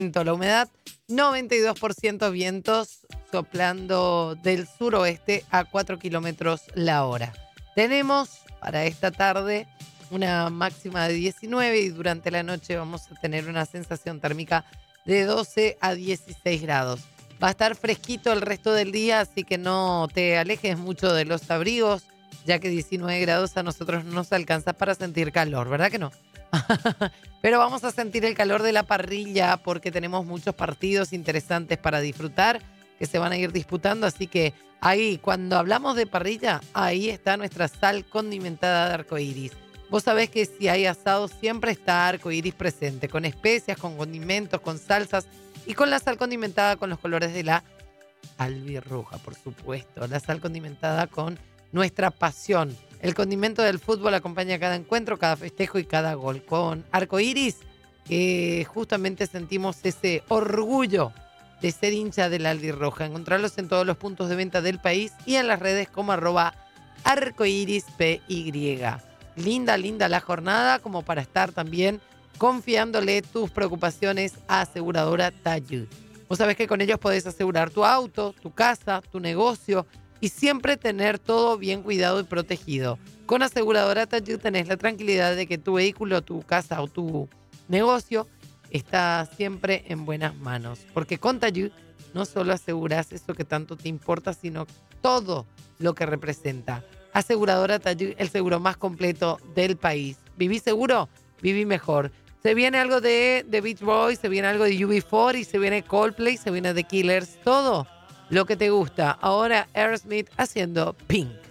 La humedad, 92%, vientos soplando del suroeste a 4 kilómetros la hora. Tenemos para esta tarde una máxima de 19 y durante la noche vamos a tener una sensación térmica de 12 a 16 grados. Va a estar fresquito el resto del día, así que no te alejes mucho de los abrigos, ya que 19 grados a nosotros no nos alcanza para sentir calor, ¿verdad que no? Pero vamos a sentir el calor de la parrilla porque tenemos muchos partidos interesantes para disfrutar que se van a ir disputando. Así que ahí, cuando hablamos de parrilla, ahí está nuestra sal condimentada de arcoíris. Vos sabés que si hay asado siempre está arcoíris presente, con especias, con condimentos, con salsas y con la sal condimentada con los colores de la albirroja, por supuesto. La sal condimentada con nuestra pasión. El condimento del fútbol acompaña cada encuentro, cada festejo y cada gol. Con arcoíris, justamente sentimos ese orgullo de ser hincha del albirroja. Encontrarlos en todos los puntos de venta del país y en las redes como @arcoirispy. Linda, linda la jornada, como para estar también confiándole tus preocupaciones a Aseguradora Tayud. Vos sabés que con ellos podés asegurar tu auto, tu casa, tu negocio y siempre tener todo bien cuidado y protegido. Con Aseguradora Tayud tenés la tranquilidad de que tu vehículo, tu casa o tu negocio está siempre en buenas manos. Porque con Tayud no solo aseguras eso que tanto te importa, sino todo lo que representa. Aseguradora Tayud, el seguro más completo del país. ¿Viví seguro? Viví mejor. Se viene algo de The Beach Boys, se viene algo de UB4 y se viene Coldplay, se viene The Killers, todo lo que te gusta. Ahora Aerosmith haciendo Pink.